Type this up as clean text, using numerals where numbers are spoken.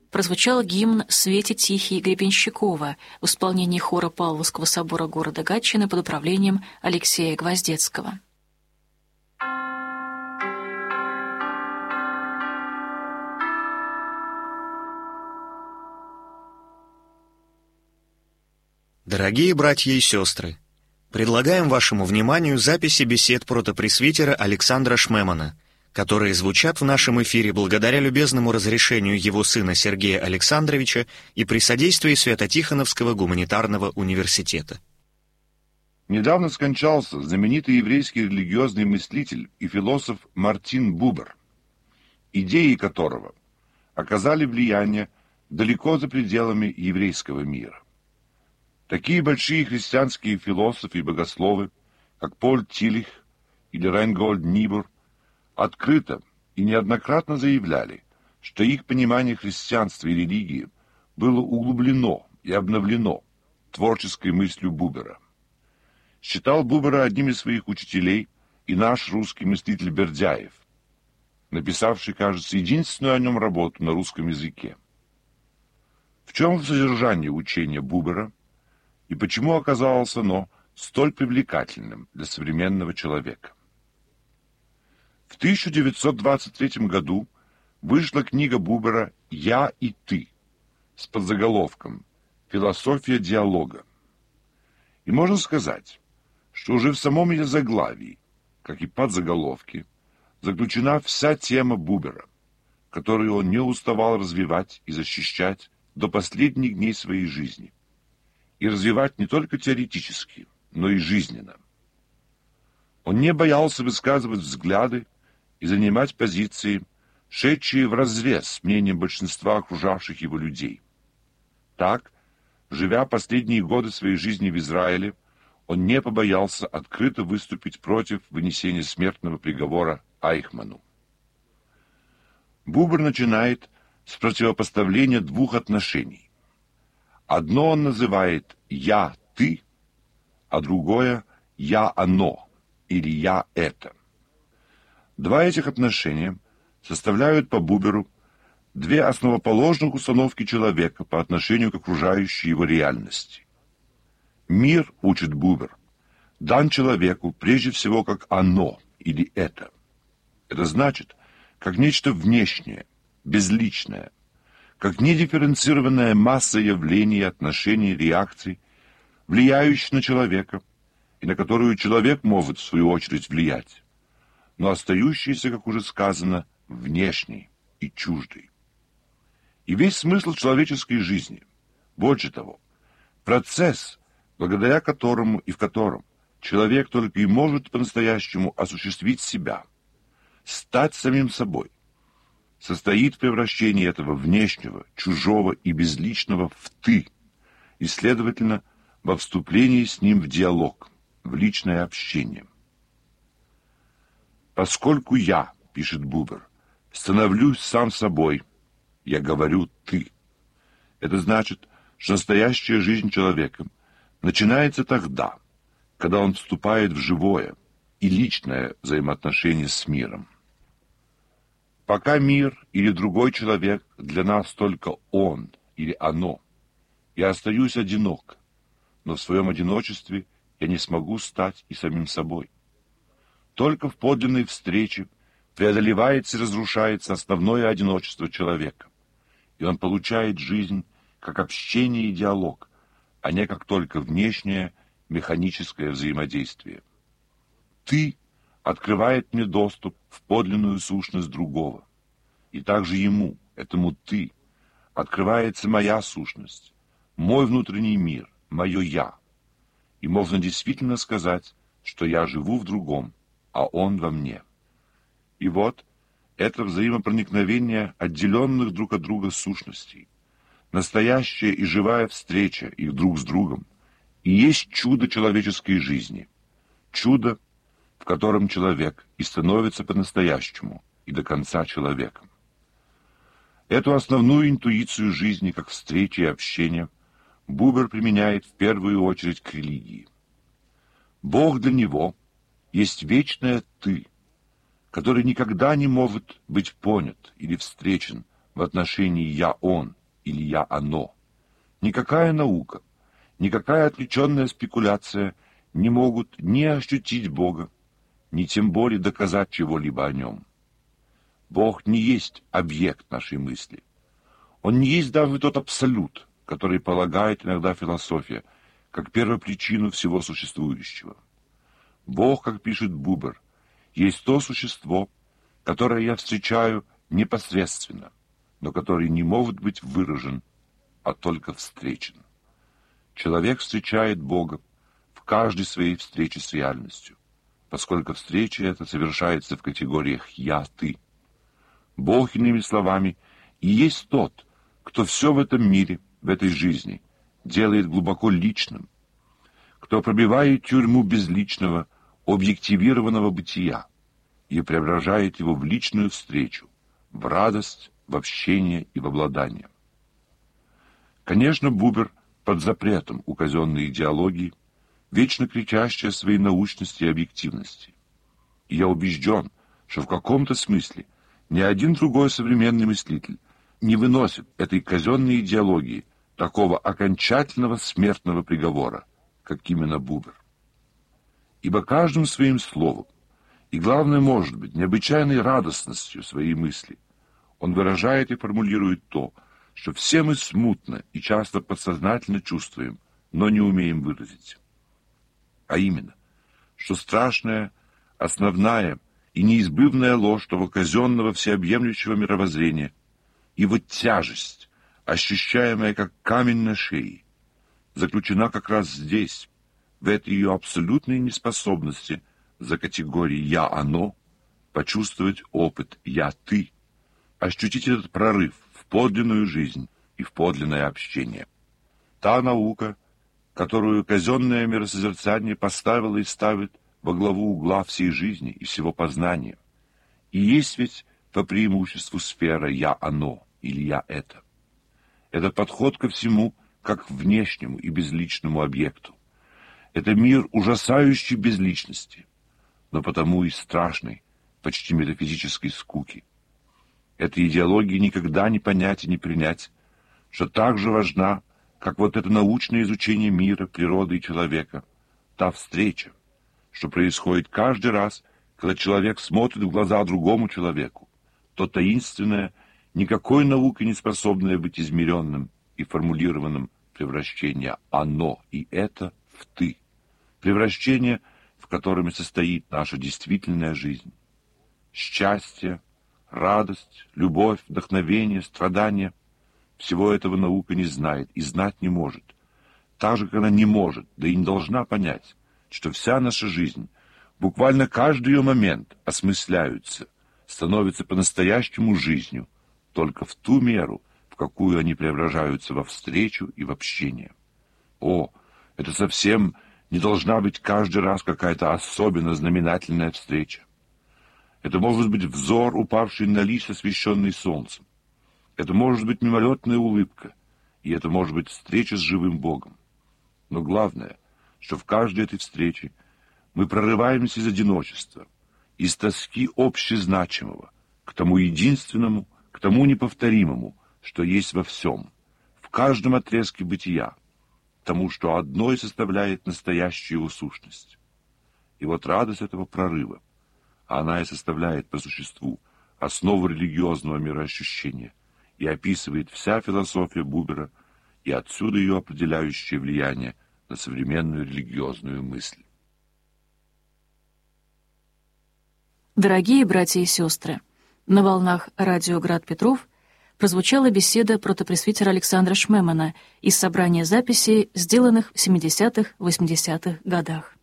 прозвучал гимн «Свете тихий» Гребенщикова в исполнении хора Павловского собора города Гатчины под управлением Алексея Гвоздецкого. Дорогие братья и сестры, предлагаем вашему вниманию записи бесед протопресвитера Александра Шмемана, которые звучат в нашем эфире благодаря любезному разрешению его сына Сергея Александровича и при содействии Свято-Тихоновского гуманитарного университета. Недавно скончался знаменитый еврейский религиозный мыслитель и философ Мартин Бубер, идеи которого оказали влияние далеко за пределами еврейского мира. Такие большие христианские философы и богословы, как Поль Тилих или Рейнгольд Нибур, открыто и неоднократно заявляли, что их понимание христианства и религии было углублено и обновлено творческой мыслью Бубера. Считал Бубера одним из своих учителей и наш русский мыслитель Бердяев, написавший, кажется, единственную о нем работу на русском языке. В чем содержание учения Бубера и почему оказалось оно столь привлекательным для современного человека? В 1923 году вышла книга Бубера «Я и ты» с подзаголовком «Философия диалога». И можно сказать, что уже в самом ее заглавии, как и подзаголовке, заключена вся тема Бубера, которую он не уставал развивать и защищать до последних дней своей жизни, и развивать не только теоретически, но и жизненно. Он не боялся высказывать взгляды и занимать позиции, шедшие вразрез с мнением большинства окружавших его людей. Так, живя последние годы своей жизни в Израиле, он не побоялся открыто выступить против вынесения смертного приговора Айхману. Бубер начинает с противопоставления двух отношений. Одно он называет «я-ты», а другое «я-оно» или «я-это». Два этих отношения составляют по Буберу две основоположных установки человека по отношению к окружающей его реальности. Мир, учит Бубер, дан человеку прежде всего как «оно» или «это». Это значит, как нечто внешнее, безличное, как недифференцированная масса явлений, отношений, реакций, влияющих на человека, и на которую человек может, в свою очередь, влиять, но остающийся, как уже сказано, внешней и чуждой. И весь смысл человеческой жизни, больше того, процесс, благодаря которому и в котором человек только и может по-настоящему осуществить себя, стать самим собой, состоит в превращении этого внешнего, чужого и безличного в «ты», и, следовательно, во вступлении с ним в диалог, в личное общение. «Поскольку я, — пишет Бубер, — становлюсь сам собой, я говорю «ты». Это значит, что настоящая жизнь человека начинается тогда, когда он вступает в живое и личное взаимоотношение с миром. Пока мир или другой человек для нас только он или оно, я остаюсь одинок, но в своем одиночестве я не смогу стать и самим собой. Только в подлинной встрече преодолевается и разрушается основное одиночество человека, и он получает жизнь как общение и диалог, а не как только внешнее механическое взаимодействие. «Ты» открывает мне доступ в подлинную сущность другого, и также ему, этому «ты», открывается моя сущность, мой внутренний мир, мое «я», и можно действительно сказать, что я живу в другом, а он во мне. И вот это взаимопроникновение отделенных друг от друга сущностей, настоящая и живая встреча их друг с другом, и есть чудо человеческой жизни, чудо, в котором человек и становится по-настоящему и до конца человеком. Эту основную интуицию жизни, как встречи и общения, Бубер применяет в первую очередь к религии. Бог для него есть вечное «ты», который никогда не может быть понят или встречен в отношении «я-он» или «Я оно». Никакая наука, никакая отвлеченная спекуляция не могут ни ощутить Бога, ни тем более доказать чего-либо о нем. Бог не есть объект нашей мысли. Он не есть даже тот абсолют, который полагает иногда философия, как первопричину всего существующего. Бог, как пишет Бубер, есть то существо, которое я встречаю непосредственно, но который не может быть выражен, а только встречен. Человек встречает Бога в каждой своей встрече с реальностью, поскольку встреча эта совершается в категориях «я-ты». Бог, иными словами, и есть тот, кто все в этом мире, в этой жизни, делает глубоко личным, кто пробивает тюрьму безличного, объективированного бытия и преображает его в личную встречу, в радость, в общение и в обладание. Конечно, Бубер под запретом у казенной идеологии, вечно кричащая о своей научности и объективности. И я убежден, что в каком-то смысле ни один другой современный мыслитель не выносит этой казенной идеологии такого окончательного смертного приговора, как именно Бубер. Ибо каждым своим словом, и главное, может быть, необычайной радостностью своей мысли, он выражает и формулирует то, что все мы смутно и часто подсознательно чувствуем, но не умеем выразить. А именно, что страшная, основная и неизбывная ложь того казенного всеобъемлющего мировоззрения и вот тяжесть, ощущаемая как камень на шее, заключена как раз здесь, в этой ее абсолютной неспособности за категорией «я-оно» почувствовать опыт «я-ты», ощутить этот прорыв в подлинную жизнь и в подлинное общение. Та наука, которую казенное миросозерцание поставило и ставит во главу угла всей жизни и всего познания, и есть ведь по преимуществу сфера «я-оно» или «я-это». Это подход ко всему как к внешнему и безличному объекту. Это мир ужасающей безличности, но потому и страшной, почти метафизической скуки. Этой идеологии никогда не понять и не принять, что так же важна, как вот это научное изучение мира, природы и человека, та встреча, что происходит каждый раз, когда человек смотрит в глаза другому человеку, то таинственное, никакой наукой не способное быть измеренным и формулированным превращение «оно» и «это» в «ты», превращение, в котором и состоит наша действительная жизнь. Счастье, радость, любовь, вдохновение, страдания — всего этого наука не знает и знать не может. Так же, как она не может, да и не должна понять, что вся наша жизнь, буквально каждый ее момент осмысляются, становятся по-настоящему жизнью, только в ту меру, в какую они преображаются во встречу и в общение. О, это совсем не должна быть каждый раз какая-то особенно знаменательная встреча. Это может быть взор, упавший на лист, освещенный солнцем. Это может быть мимолетная улыбка, и это может быть встреча с живым Богом. Но главное, что в каждой этой встрече мы прорываемся из одиночества, из тоски общезначимого, к тому единственному, к тому неповторимому, что есть во всем, в каждом отрезке бытия, тому, что одно и составляет настоящую его сущность. И вот радость этого прорыва, а она и составляет по существу основу религиозного мироощущения и описывает вся философия Бубера, и отсюда ее определяющее влияние на современную религиозную мысль. Дорогие братья и сестры, на волнах радио «Град Петров» прозвучала беседа протопресвитера Александра Шмемана из собрания записей, сделанных в 70-80-х годах.